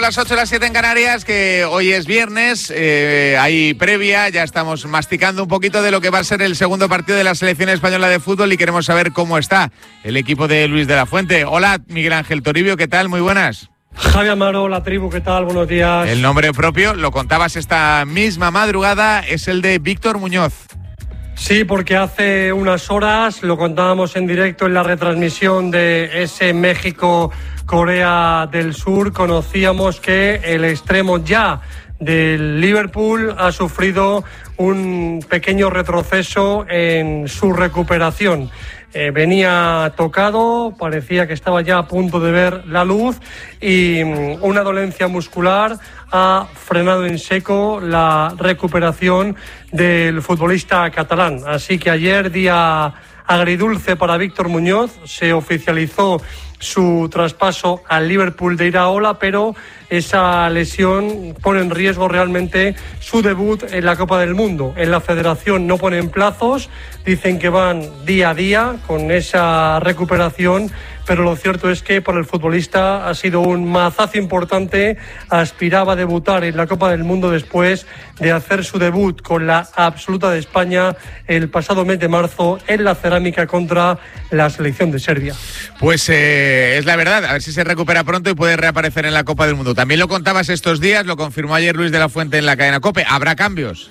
Las 8, las 7 en Canarias, que hoy es viernes, hay previa, ya estamos masticando un poquito de lo que va a ser el segundo partido de la selección española de fútbol y queremos saber cómo está el equipo de Luis de la Fuente. Hola, Miguel Ángel Toribio, ¿qué tal? Muy buenas. Javi Amaro, la tribu, ¿qué tal? Buenos días. El nombre propio, lo contabas esta misma madrugada, es el de Víctor Muñoz. Sí, porque hace unas horas lo contábamos en directo en la retransmisión de ese México-Corea del Sur. Conocíamos que el extremo ya del Liverpool ha sufrido un pequeño retroceso en su recuperación. Venía tocado, parecía que estaba ya a punto de ver la luz y una dolencia muscular ha frenado en seco la recuperación del futbolista catalán. Así que ayer, día agridulce para Víctor Muñoz, se oficializó su traspaso al Liverpool de Iraola, pero esa lesión pone en riesgo realmente su debut en la Copa del Mundo. En la federación no ponen plazos, dicen que van día a día con esa recuperación, pero lo cierto es que para el futbolista ha sido un mazazo importante. Aspiraba a debutar en la Copa del Mundo después de hacer su debut con la absoluta de España el pasado mes de marzo en la cerámica contra la selección de Serbia. Pues es la verdad, a ver si se recupera pronto y puede reaparecer en la Copa del Mundo. También lo contabas estos días, lo confirmó ayer Luis de la Fuente en la cadena COPE. ¿Habrá cambios?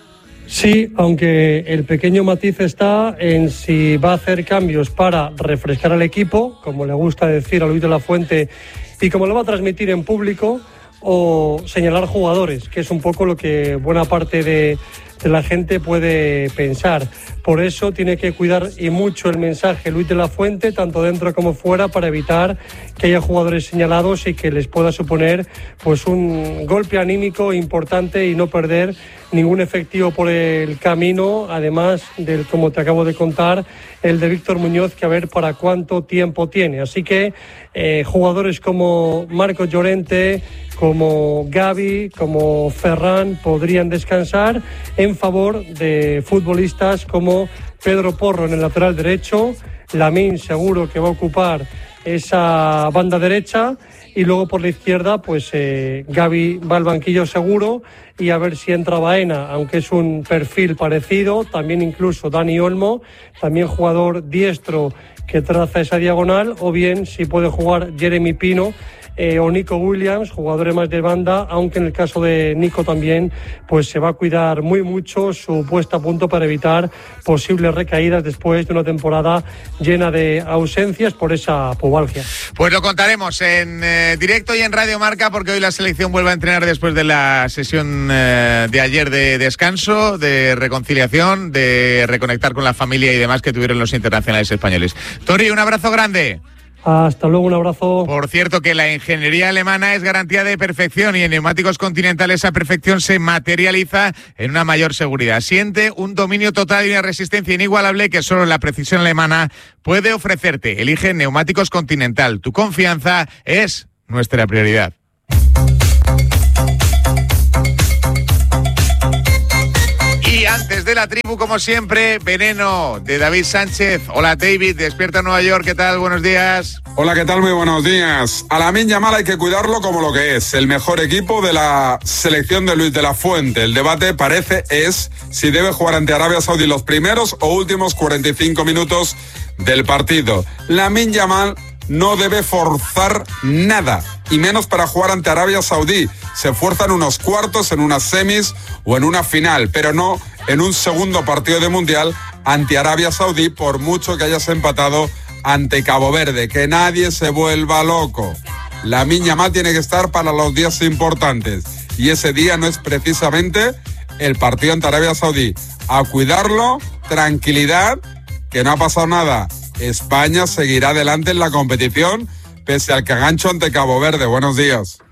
Sí, aunque el pequeño matiz está en si va a hacer cambios para refrescar al equipo, como le gusta decir a Luis de la Fuente, y como lo va a transmitir en público, o señalar jugadores, que es un poco lo que buena parte de la gente puede pensar. Por eso tiene que cuidar y mucho el mensaje Luis de la Fuente, tanto dentro como fuera, para evitar que haya jugadores señalados y que les pueda suponer pues un golpe anímico importante y no perder ningún efectivo por el camino, además del, como te acabo de contar, el de Víctor Muñoz, que a ver para cuánto tiempo tiene. Así que jugadores como Marcos Llorente, como Gavi, como Ferran podrían descansar en favor de futbolistas como Pedro Porro en el lateral derecho, Lamine seguro que va a ocupar esa banda derecha y luego por la izquierda pues Gavi va al banquillo seguro y a ver si entra Baena, aunque es un perfil parecido, también incluso Dani Olmo, también jugador diestro que traza esa diagonal, o bien si puede jugar Jeremy Pino o Nico Williams, jugadores más de banda, aunque en el caso de Nico también pues se va a cuidar muy mucho su puesta a punto para evitar posibles recaídas después de una temporada llena de ausencias por esa pubalgia. Pues lo contaremos en directo y en Radio Marca, porque hoy la selección vuelve a entrenar después de la sesión de ayer de descanso, de reconciliación, de reconectar con la familia y demás que tuvieron los internacionales españoles. Tori, un abrazo grande. Hasta luego, un abrazo. Por cierto, que la ingeniería alemana es garantía de perfección y en Neumáticos Continental esa perfección se materializa en una mayor seguridad. Siente un dominio total y una resistencia inigualable que solo la precisión alemana puede ofrecerte. Elige Neumáticos Continental. Tu confianza es nuestra prioridad. Y antes de la tribu, como siempre, Veneno de David Sánchez. Hola David, despierta Nueva York, ¿qué tal? Buenos días. Hola, ¿qué tal? Muy buenos días. A Lamine Yamal hay que cuidarlo como lo que es, el mejor equipo de la selección de Luis de la Fuente. El debate es si debe jugar ante Arabia Saudí los primeros o últimos 45 minutos del partido. Lamine Yamal no debe forzar nada, y menos para jugar ante Arabia Saudí. Se fuerza en unos cuartos, en unas semis o en una final, pero no en un segundo partido de Mundial ante Arabia Saudí, por mucho que hayas empatado ante Cabo Verde. Que nadie se vuelva loco. Lamine Yamal tiene que estar para los días importantes, y ese día no es precisamente el partido ante Arabia Saudí. A cuidarlo, tranquilidad, que no ha pasado nada. España seguirá adelante en la competición pese al cagancho ante Cabo Verde. Buenos días.